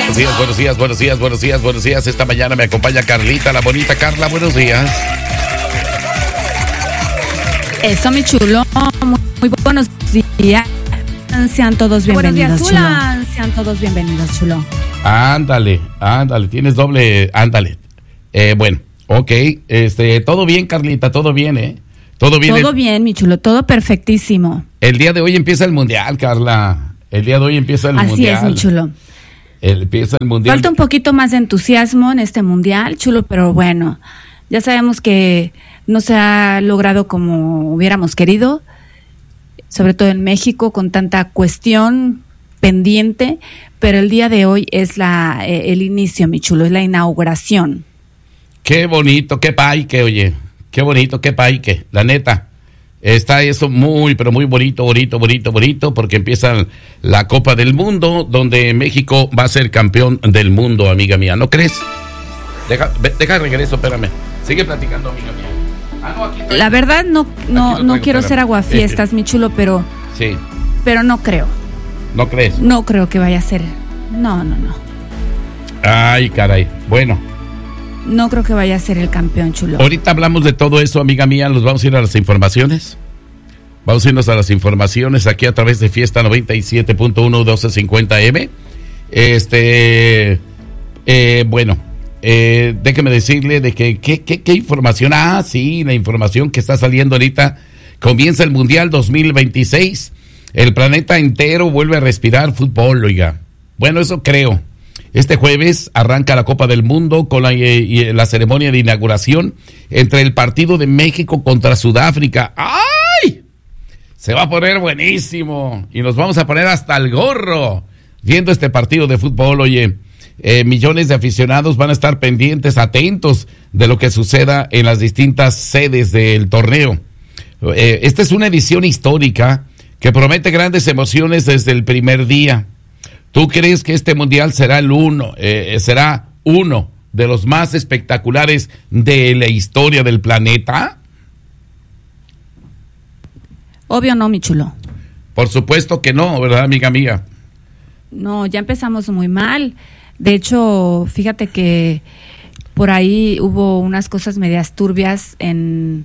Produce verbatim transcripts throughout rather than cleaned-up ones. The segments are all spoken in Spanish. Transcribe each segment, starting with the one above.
Buenos días, buenos días, buenos días, buenos días, buenos días. Esta mañana me acompaña Carlita, la bonita Carla. Buenos días. Eso, mi chulo. Muy, muy buenos días. Sean todos bienvenidos, chulo. Sean todos bienvenidos, chulo. Ándale, ándale. Tienes doble, ándale. Eh, bueno, ok. Este, todo bien, Carlita, todo bien, ¿eh? Todo bien. Todo el, bien, mi chulo, todo perfectísimo. El día de hoy empieza el mundial, Carla. El día de hoy empieza el Así mundial. Así es, mi chulo. El, empieza el mundial. Falta un poquito más de entusiasmo en este mundial, chulo, pero bueno, ya sabemos que no se ha logrado como hubiéramos querido, sobre todo en México, con tanta cuestión pendiente, pero el día de hoy es la eh, el inicio, mi chulo, es la inauguración. Qué bonito, qué paique, oye, qué bonito, qué paique, la neta. Está eso muy, pero muy bonito, bonito, bonito, bonito, porque empieza la Copa del Mundo, donde México va a ser campeón del mundo, amiga mía, ¿no crees? Deja, deja regreso, espérame. Sigue platicando, amiga mía. Ah, no, aquí la verdad no no no, no quiero espérame. ser aguafiestas, mi chulo, pero sí. Pero no creo. ¿No crees? No creo que vaya a ser. No, no, no. Ay, caray. Bueno. No creo que vaya a ser el campeón, chulo. Ahorita hablamos de todo eso, amiga mía. Nos vamos a ir a las informaciones. Vamos a irnos a las informaciones aquí a través de Fiesta noventa y siete punto uno, doce cincuenta eme. Este, eh, bueno, eh, déjeme decirle de que, ¿qué, qué, qué información? Ah, sí, la información que está saliendo ahorita. Comienza el Mundial dos mil veintiséis. El planeta entero vuelve a respirar fútbol, oiga. Bueno, eso creo. Este jueves arranca la Copa del Mundo con la, eh, la ceremonia de inauguración entre el partido de México contra Sudáfrica. ¡Ay! Se va a poner buenísimo y nos vamos a poner hasta el gorro viendo este partido de fútbol. Oye, eh, millones de aficionados van a estar pendientes, atentos de lo que suceda en las distintas sedes del torneo. Eh, esta es una edición histórica que promete grandes emociones desde el primer día. ¿Tú crees que este mundial será el uno, eh, será uno de los más espectaculares de la historia del planeta? Obvio no, mi chulo. Por supuesto que no, ¿verdad, amiga mía? No, ya empezamos muy mal. De hecho, fíjate que por ahí hubo unas cosas medias turbias en...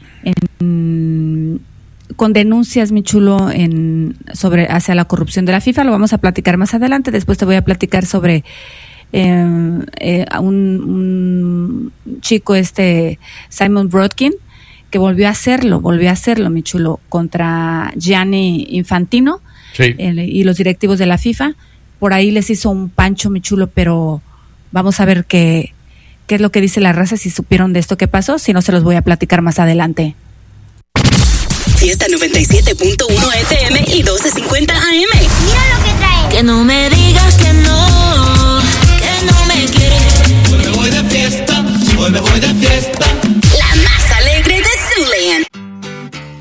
en con denuncias, mi chulo, en sobre hacia la corrupción de la FIFA. Lo vamos a platicar más adelante. Después te voy a platicar sobre eh, eh, un, un chico, este Simon Brodkin, que volvió a hacerlo, volvió a hacerlo, mi chulo, contra Gianni Infantino, sí. eh, y los directivos de la FIFA. Por ahí les hizo un pancho, mi chulo, pero vamos a ver qué, qué es lo que dice la raza, si supieron de esto que pasó. Si no, se los voy a platicar más adelante. Fiesta noventa y siete punto uno F M y doce